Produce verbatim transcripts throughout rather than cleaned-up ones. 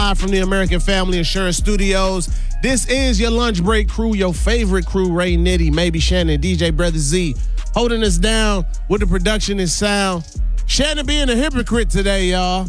Live from the American Family Insurance Studios. This is your lunch break crew, your favorite crew, Ray Nitty, maybe Shannon, D J Brother Z, holding us down with the production and sound. Shannon being a hypocrite today, y'all.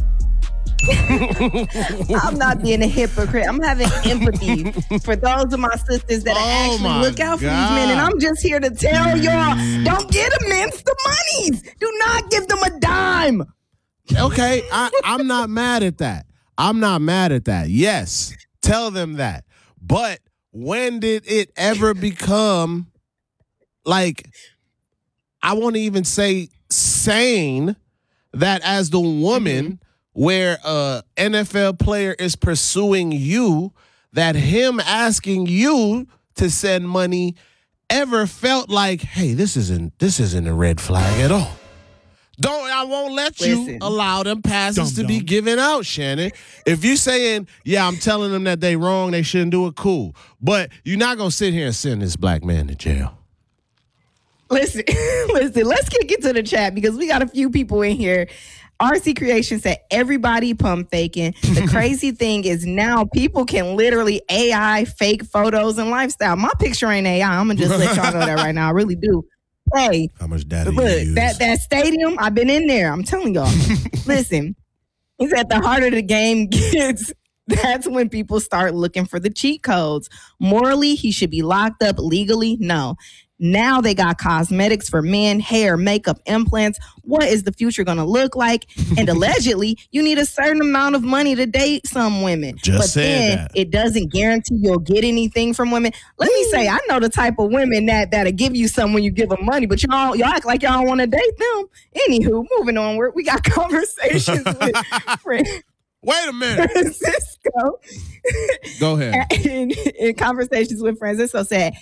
I'm not being a hypocrite. I'm having empathy for those of my sisters that Oh actually my look out for God. these men. And I'm just here to tell y'all, don't get them men's the monies. Do not give them a dime. Okay, I, I'm not mad at that. I'm not mad at that. Yes, tell them that. But when did it ever become, like, I want to even say sane that as the woman, mm-hmm. where a N F L player is pursuing you, that him asking you to send money ever felt like, hey, this isn't this isn't a red flag at all. Don't I won't let Listen. you allow them passes Dum, to be dum. given out, Shannon. If you saying, yeah, I'm telling them that they wrong, they shouldn't do it, cool. But you're not gonna sit here and send this black man to jail. Listen, listen, let's kick it to the chat because we got a few people in here. R C Creation said everybody pump faking. The crazy thing is now people can literally A I fake photos and lifestyle. My picture ain't A I. I'm gonna just let y'all know that right now. I really do. Hey, How much data look, you use? that that stadium, I've been in there. I'm telling y'all. Listen, he said the harder the game gets, that's when people start looking for the cheat codes. Morally, he should be locked up. Legally, no. Now they got cosmetics for men, hair, makeup, implants. What is the future going to look like? And allegedly, you need a certain amount of money to date some women. Just but said then that. it doesn't guarantee you'll get anything from women. Let me say, I know the type of women that that'll give you some when you give them money, but y'all y'all act like y'all don't want to date them. Anywho, moving onward, we got conversations with friends. Wait a minute. Francisco. Go ahead. in, in conversations with Francisco said,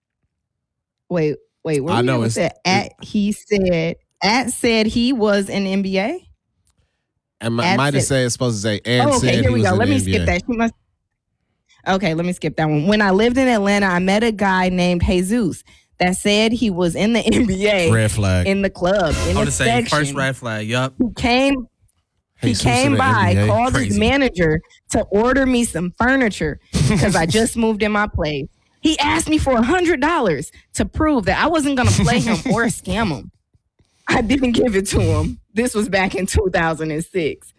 wait, wait, where I we know at? it's- Said, at, he said, at said he was in N B A. And Ad might have said- said it's supposed to say and Oh, said okay, he here we was go. in Let the me N B A. skip that. She must. Okay, let me skip that one. When I lived in Atlanta, I met a guy named Jesus that said he was in the N B A, Red flag. in the club, in I'm the just saying, section. first red flag. Yup. He came. He Jesus in came the by, N B A. called his Crazy. manager to order me some furniture because I just moved in my place. He asked me for a hundred dollars to prove that I wasn't going to play him or scam him. I didn't give it to him. This was back in two thousand six.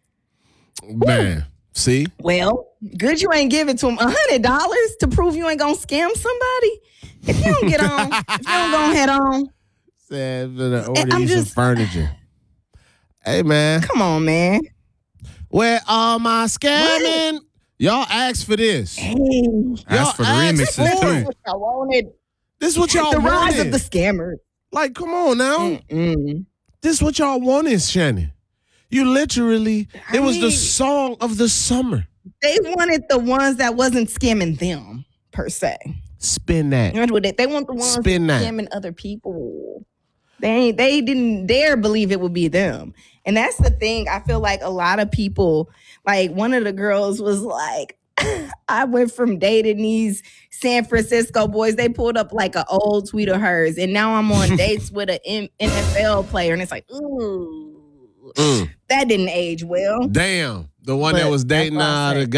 Man, see? Well, good you ain't give it to him. A hundred dollars to prove you ain't gonna scam somebody. If you don't get on, if you don't go head on, Said I'm gonna order I'm you just- some furniture. Hey, man. come on, man. Where are my scamming? Y'all asked for this. Hey, Ask for the asked remixes, for too. it. what I wanted. This is what y'all The rise wanted. of the scammer. Like, come on now. Mm-mm. This is what y'all wanted, Shannon. You literally, I it was the mean- song of the summer. They wanted the ones that wasn't scamming them per se. Spin that. You know what they, they want the ones Spin that. scamming other people. They ain't, they didn't dare believe it would be them. And that's the thing. I feel like a lot of people, like one of the girls was like, I went from dating these San Francisco boys. They pulled up like an old tweet of hers. And now I'm on dates with an N F L player. And it's like, ooh, Mm. that didn't age well. Damn. The one that But was that's dating why I uh, the said- guy